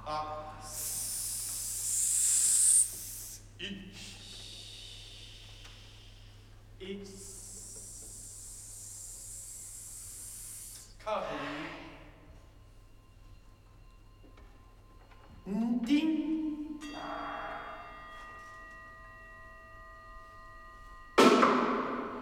あ、い、い、カートに、ん、ディン。